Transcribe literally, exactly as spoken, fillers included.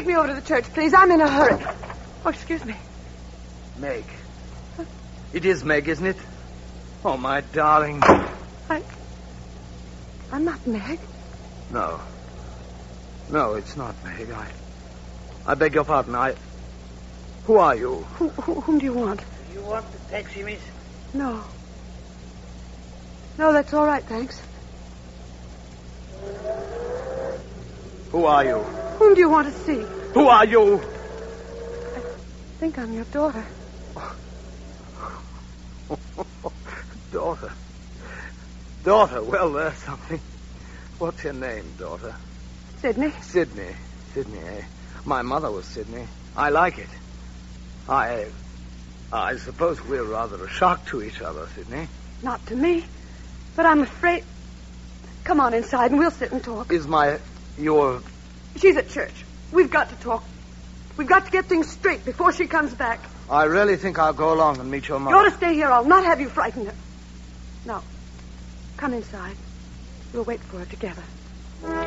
Take me over to the church, please. I'm in a hurry. Oh, excuse me. Meg. It is Meg, isn't it? Oh, my darling. I... I'm not Meg. No. No, it's not Meg. I... I beg your pardon. I... Who are you? Who, who, whom do you want? You want the taxi, miss? No. No, that's all right, thanks. Who are you? Whom do you want to see? Who are you? I think I'm your daughter. Daughter. Daughter, well, there's something. What's your name, daughter? Sydney. Sydney. Sydney, eh? My mother was Sydney. I like it. I... I suppose we're rather a shock to each other, Sydney. Not to me. But I'm afraid... Come on inside and we'll sit and talk. Is my... your... She's at church. We've got to talk. We've got to get things straight before she comes back. I really think I'll go along and meet your mother. You ought to stay here. I'll not have you frighten her. No. Come inside. We'll wait for her together.